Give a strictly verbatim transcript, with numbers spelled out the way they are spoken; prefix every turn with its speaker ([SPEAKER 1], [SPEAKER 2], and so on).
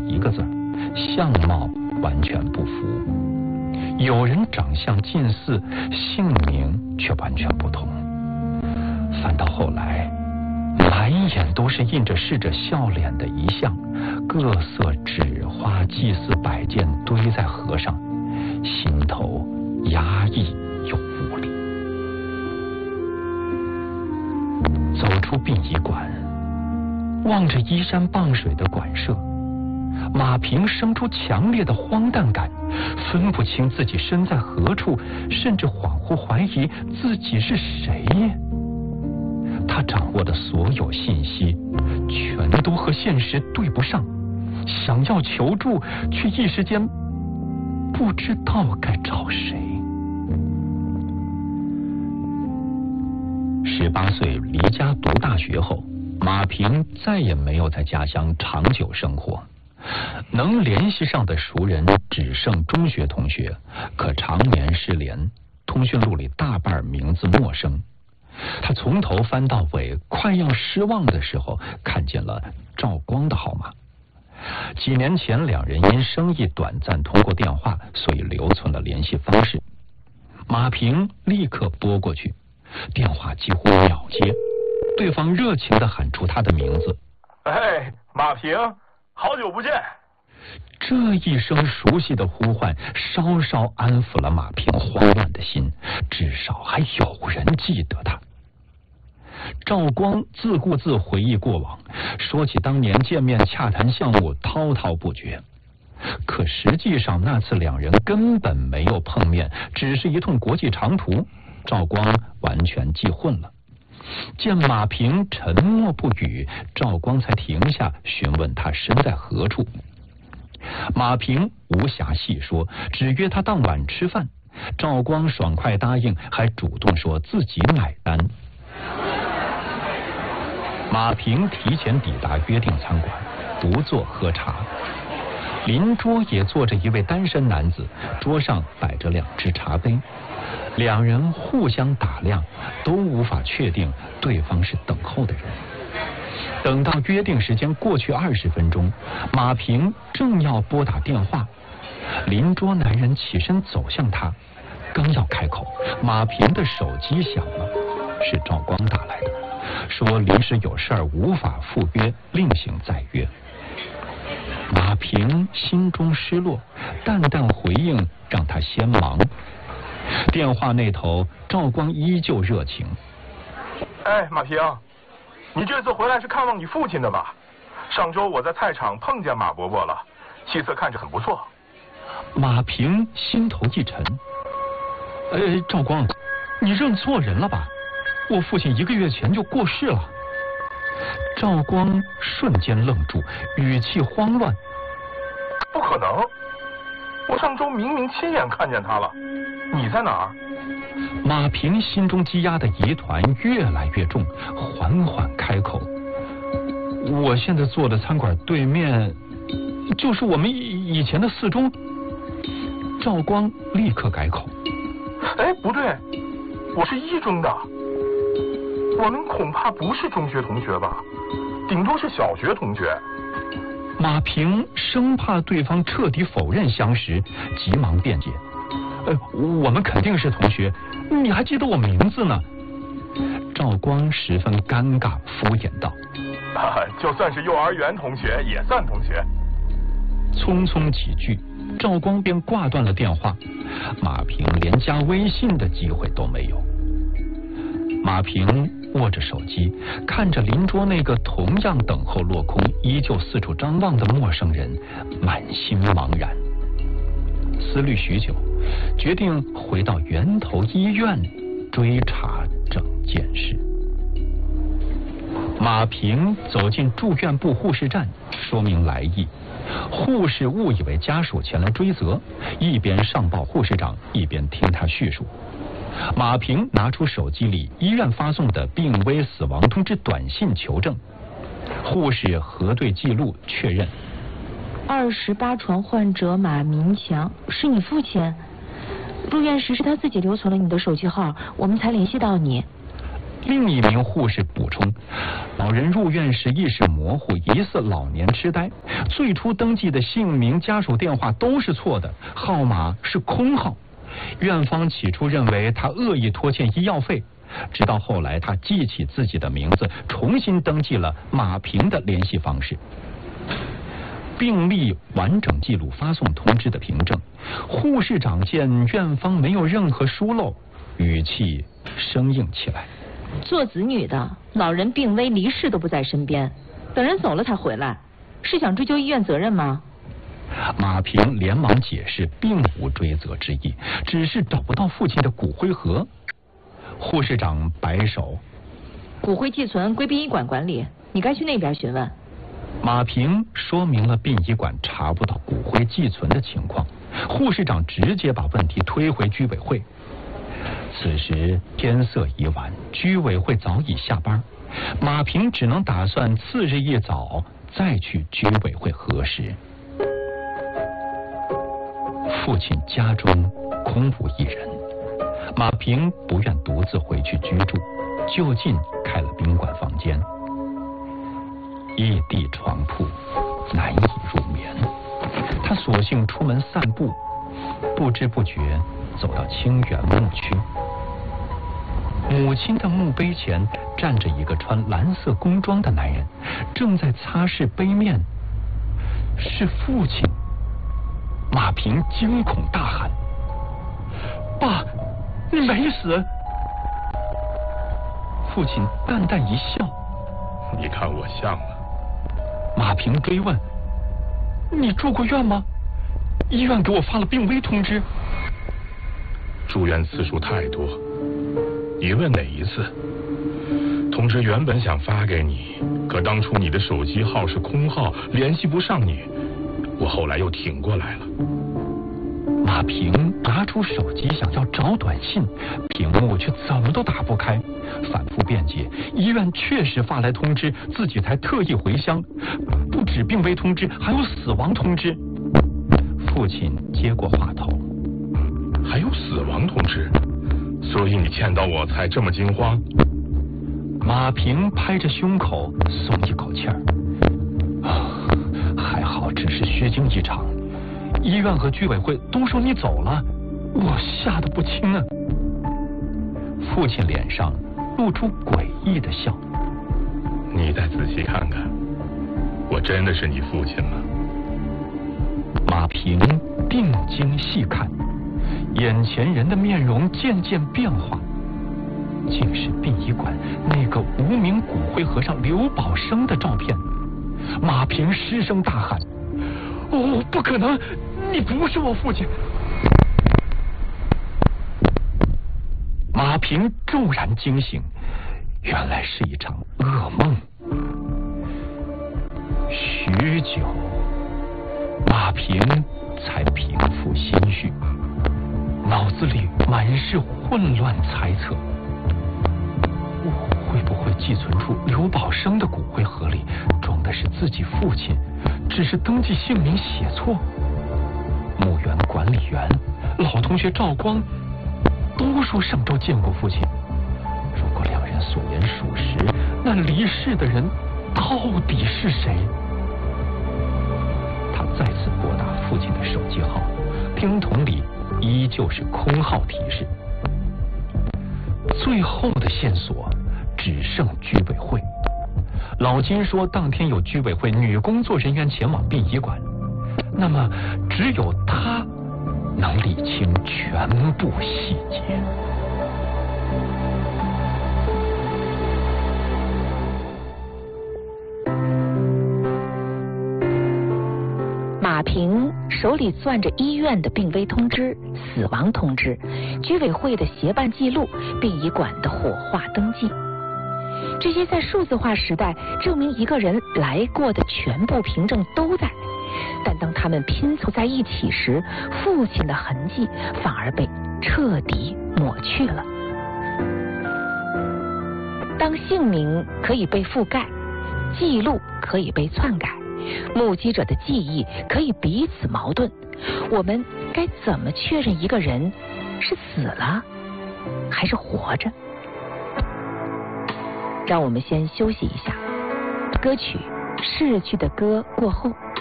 [SPEAKER 1] 一个字，相貌完全不符。有人长相近似，姓名却完全不同。翻到后来，满眼都是印着逝者笑脸的遗像，各色纸花祭祀摆件堆在河上，心头压抑又无力。走出殡仪馆，望着依山傍水的馆舍，马平生出强烈的荒诞感，分不清自己身在何处，甚至恍惚怀疑自己是谁。他掌握的所有信息全都和现实对不上，想要求助，却一时间不知道该找谁。十八岁离家读大学后，马平再也没有在家乡长久生活，能联系上的熟人只剩中学同学，可常年失联，通讯录里大半名字陌生。他从头翻到尾，快要失望的时候，看见了赵光的号码。几年前两人因生意短暂通过电话，所以留存了联系方式。马平立刻拨过去，电话几乎秒接，对方热情地喊出他的名字：
[SPEAKER 2] 哎，马平，好久不见。
[SPEAKER 1] 这一声熟悉的呼唤稍稍安抚了马平慌乱的心，至少还有人记得他。赵光自顾自回忆过往，说起当年见面洽谈项目滔滔不绝。可实际上那次两人根本没有碰面，只是一通国际长途，赵光完全记混了。见马平沉默不语，赵光才停下询问他身在何处。马平无暇细说，只约他当晚吃饭。赵光爽快答应，还主动说自己买单。马平提前抵达约定餐馆，独坐喝茶。邻桌也坐着一位单身男子，桌上摆着两只茶杯。两人互相打量，都无法确定对方是等候的人。等到约定时间过去二十分钟，马平正要拨打电话，邻桌男人起身走向他，刚要开口，马平的手机响了，是赵光打来的，说临时有事儿无法赴约，另行再约。马平心中失落，淡淡回应让他先忙。电话那头，赵光依旧热情：
[SPEAKER 2] 哎，马平，你这次回来是看望你父亲的吧？上周我在菜场碰见马伯伯了，气色看着很不错。
[SPEAKER 1] 马平心头一沉：哎，赵光，你认错人了吧？我父亲一个月前就过世了。赵光瞬间愣住，语气慌乱：
[SPEAKER 2] 不可能，我上周明明亲眼看见他了，你在哪儿？
[SPEAKER 1] 马平心中积压的疑团越来越重，缓缓开口：我现在坐的餐馆对面就是我们以前的四中。赵光立刻改口：
[SPEAKER 2] 哎，不对，我是一中的，我们恐怕不是中学同学吧，顶多是小学同学。
[SPEAKER 1] 马平生怕对方彻底否认相识，急忙辩解：呃，我们肯定是同学，你还记得我名字呢。赵光十分尴尬，敷衍道：
[SPEAKER 2] 啊，就算是幼儿园同学也算同学。
[SPEAKER 1] 匆匆几句，赵光便挂断了电话，马平连加微信的机会都没有。马平握着手机，看着邻桌那个同样等候落空、依旧四处张望的陌生人，满心茫然。思虑许久，决定回到源头医院追查整件事。马平走进住院部护士站，说明来意。护士误以为家属前来追责，一边上报护士长，一边听他叙述。马平拿出手机里医院发送的病危死亡通知短信求证，护士核对记录确认：
[SPEAKER 3] 二十八床患者马明强是你父亲，入院时是他自己留存了你的手机号，我们才联系到你。
[SPEAKER 1] 另一名护士补充，老人入院时意识模糊，疑似老年痴呆。最初登记的姓名、家属电话都是错的，号码是空号。院方起初认为他恶意拖欠医药费，直到后来他记起自己的名字，重新登记了马平的联系方式。病历完整记录发送通知的凭证，护士长见院方没有任何疏漏，语气生硬起来。
[SPEAKER 3] 做子女的，老人病危离世都不在身边，等人走了才回来，是想追究医院责任吗？
[SPEAKER 1] 马平连忙解释，并无追责之意，只是找不到父亲的骨灰盒。护士长摆手，
[SPEAKER 3] 骨灰寄存归殡仪馆管理，你该去那边询问。
[SPEAKER 1] 马平说明了殡仪馆查不到骨灰寄存的情况，护士长直接把问题推回居委会。此时天色已晚，居委会早已下班，马平只能打算次日一早再去居委会核实。父亲家中空无一人，马平不愿独自回去居住，就近开了宾馆房间。一地床铺难以入眠，他索性出门散步，不知不觉走到清源墓区。母亲的墓碑前站着一个穿蓝色工装的男人，正在擦拭碑面。是父亲。马平惊恐大喊：“爸，你没死！”父亲淡淡一笑：“
[SPEAKER 2] 你看我像吗？”
[SPEAKER 1] 马平追问：“你住过院吗？医院给我发了病危通知。”
[SPEAKER 2] 住院次数太多，你问哪一次？通知原本想发给你，可当初你的手机号是空号，联系不上你，我后来又挺过来了。
[SPEAKER 1] 马平拿出手机想要找短信，屏幕却怎么都打不开，反复辩解，医院确实发来通知，自己才特意回乡。不止病危通知，还有死亡通知。父亲接过话头：“
[SPEAKER 2] 还有死亡通知？所以你见到我才这么惊慌？”
[SPEAKER 1] 马平拍着胸口松一口气儿：“啊，还好只是虚惊一场。医院和居委会都说你走了，我吓得不轻啊。”父亲脸上露出诡异的笑：“
[SPEAKER 2] 你再仔细看看，我真的是你父亲吗？”
[SPEAKER 1] 马平定睛细看，眼前人的面容渐渐变化，竟是殡仪馆那个无名骨灰盒上刘宝生的照片。马平失声大喊：“哦，不可能！你不是我父亲！”马平骤然惊醒，原来是一场噩梦。许久，马平才平复心绪，脑子里满是混乱猜测。会不会寄存处刘宝生的骨灰盒里装的是自己父亲，只是登记姓名写错？墓园管理员、老同学赵光都说上周见过父亲。如果两人所言属实，那离世的人到底是谁？他再次拨打父亲的手机号，听筒里依旧是空号提示。最后的线索只剩居委会。老金说当天有居委会女工作人员前往殡仪馆，那么只有他能理清全部细节。
[SPEAKER 4] 马平手里攥着医院的病危通知、死亡通知、居委会的协办记录、殡仪馆的火化登记，这些在数字化时代证明一个人来过的全部凭证都在，但当他们拼凑在一起时，父亲的痕迹反而被彻底抹去了。当姓名可以被覆盖，记录可以被篡改，目击者的记忆可以彼此矛盾，我们该怎么确认一个人是死了还是活着？ 让我们先休息一下。歌曲《逝去的歌》过后。